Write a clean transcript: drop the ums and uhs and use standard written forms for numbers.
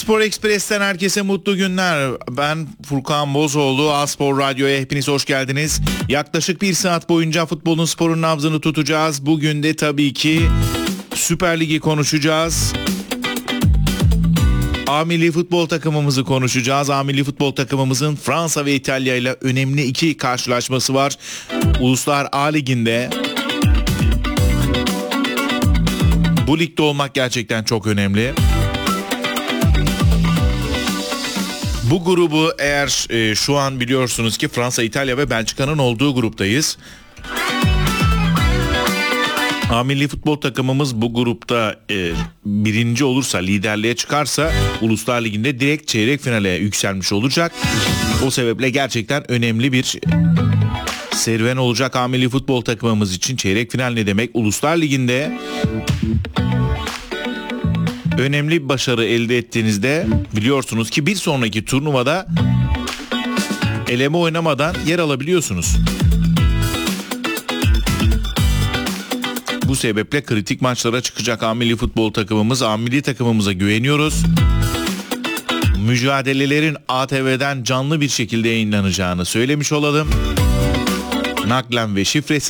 Spor Ekspres'ten herkese mutlu günler. Ben Furkan Bozoğlu. A-Spor Radyo'ya hepiniz hoş geldiniz. Yaklaşık bir saat boyunca futbolun, sporun nabzını tutacağız. Bugün de tabii ki Süper Lig'i konuşacağız. A milli futbol takımımızı konuşacağız. A milli futbol takımımızın Fransa ve İtalya ile önemli iki karşılaşması var. Uluslar A Ligi'nde. Bu ligde olmak gerçekten çok önemli. Bu grubu eğer şu an biliyorsunuz ki Fransa, İtalya ve Belçika'nın olduğu gruptayız. A milli futbol takımımız bu grupta birinci olursa, liderliğe çıkarsa Uluslar Ligi'nde direkt çeyrek finale yükselmiş olacak. O sebeple gerçekten önemli bir serüven olacak A milli futbol takımımız için. Çeyrek final ne demek? Uluslar Ligi'nde önemli bir başarı elde ettiğinizde biliyorsunuz ki bir sonraki turnuvada eleme oynamadan yer alabiliyorsunuz. Bu sebeple kritik maçlara çıkacak A milli futbol takımımız. A milli takımımıza güveniyoruz. Mücadelelerin ATV'den canlı bir şekilde yayınlanacağını söylemiş olalım. Naklen ve şifresi